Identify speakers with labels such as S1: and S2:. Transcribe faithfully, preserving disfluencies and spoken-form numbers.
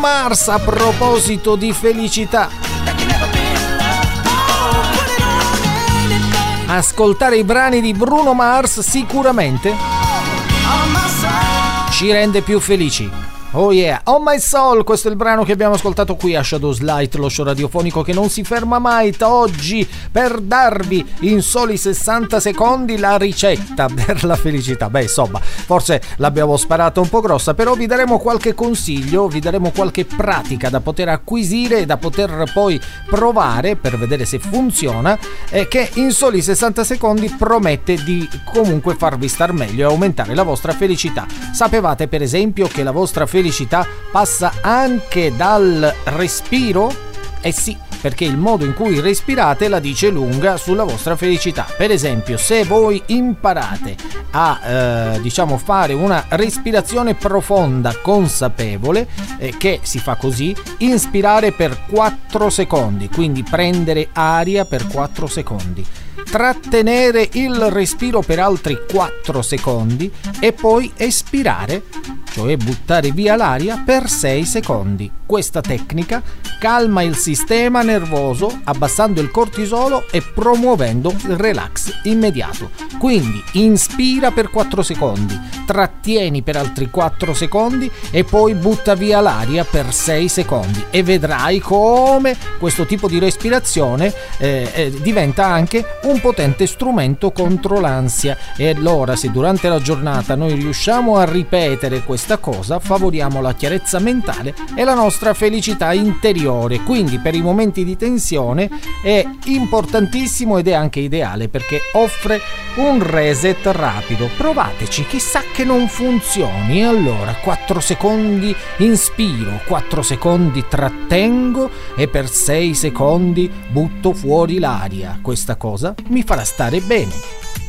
S1: Mars, a proposito di felicità. Ascoltare i brani di Bruno Mars sicuramente ci rende più felici. Oh yeah, On My Soul, questo è il brano che abbiamo ascoltato qui a Shadows Light, lo show radiofonico che non si ferma mai, oggi per darvi in soli sessanta secondi la ricetta per la felicità. Beh, insomma, forse l'abbiamo sparata un po' grossa, però vi daremo qualche consiglio, vi daremo qualche pratica da poter acquisire e da poter poi provare per vedere se funziona, e che in soli sessanta secondi promette di comunque farvi star meglio e aumentare la vostra felicità. Sapevate per esempio che la vostra felicità felicità passa anche dal respiro? Eh sì, perché il modo in cui respirate la dice lunga sulla vostra felicità. Per esempio, se voi imparate a eh, diciamo fare una respirazione profonda consapevole, eh, che si fa così: inspirare per quattro secondi, quindi prendere aria per quattro secondi, trattenere il respiro per altri quattro secondi e poi espirare, cioè buttare via l'aria, per sei secondi. Questa tecnica calma il sistema nervoso abbassando il cortisolo e promuovendo il relax immediato. Quindi inspira per quattro secondi, trattieni per altri quattro secondi e poi butta via l'aria per sei secondi, e vedrai come questo tipo di respirazione eh, eh, diventa anche un potente strumento contro l'ansia. E allora, se durante la giornata noi riusciamo a ripetere questa cosa, favoriamo la chiarezza mentale e la nostra felicità interiore. Quindi per i momenti di tensione è importantissimo ed è anche ideale, perché offre un reset rapido. Provateci, chissà che non funzioni. Allora, quattro secondi inspiro, quattro secondi trattengo e per sei secondi butto fuori l'aria. Questa cosa mi farà stare bene.